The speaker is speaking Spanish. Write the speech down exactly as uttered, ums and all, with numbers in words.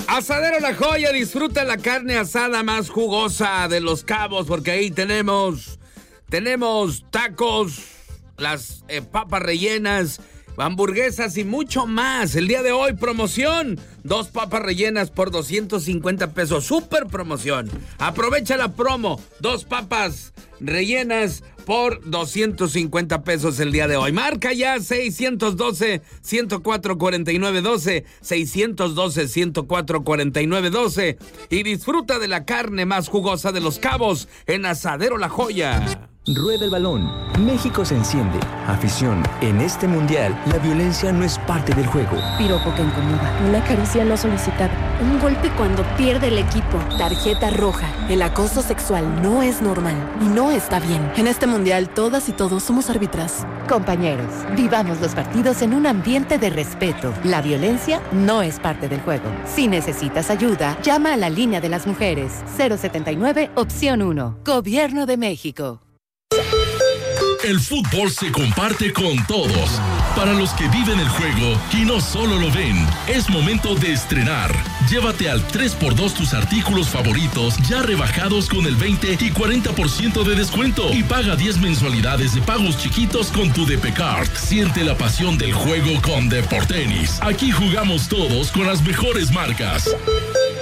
Asadero La Joya, disfruta la carne asada más jugosa de Los Cabos, porque ahí tenemos, tenemos tacos, las eh, papas rellenas, hamburguesas y mucho más. El día de hoy, promoción, dos papas rellenas por doscientos cincuenta pesos, super promoción. Aprovecha la promo, dos papas rellenas por doscientos cincuenta pesos el día de hoy. Marca ya seiscientos doce, ciento cuatro, cuarenta y nueve doce, seiscientos doce, ciento cuatro, cuarenta y nueve doce y disfruta de la carne más jugosa de Los Cabos en Asadero La Joya. Rueda el balón. México se enciende. Afición, en este mundial, la violencia no es parte del juego. Piropo que incomoda. Una caricia no solicitada. Un golpe cuando pierde el equipo. Tarjeta roja. El acoso sexual no es normal y no está bien. En este mundial, todas y todos somos árbitras. Compañeros, vivamos los partidos en un ambiente de respeto. La violencia no es parte del juego. Si necesitas ayuda, llama a la línea de las mujeres. cero setenta y nueve, opción uno. Gobierno de México. El fútbol se comparte con todos. Para los que viven el juego y no solo lo ven, es momento de estrenar. Llévate al tres por dos tus artículos favoritos ya rebajados con el veinte y cuarenta por ciento de descuento. Y paga diez mensualidades de pagos chiquitos con tu D P Card. Siente la pasión del juego con Deportenis. Aquí jugamos todos con las mejores marcas.